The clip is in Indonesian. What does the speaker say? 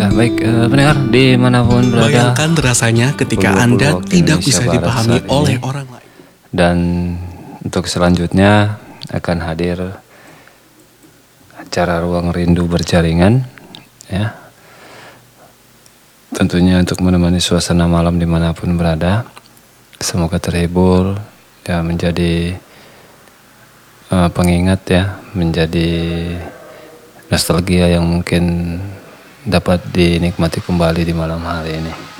Baik, pendengar dimanapun berada. Bayangkan rasanya ketika Anda tidak bisa dipahami oleh orang lain. Dan untuk selanjutnya akan hadir acara Ruang Rindu Berjaringan, ya. Tentunya untuk menemani suasana malam dimanapun berada. Semoga terhibur, ya, menjadi pengingat, ya, menjadi nostalgia yang mungkin dapat dinikmati kembali di malam hari ini.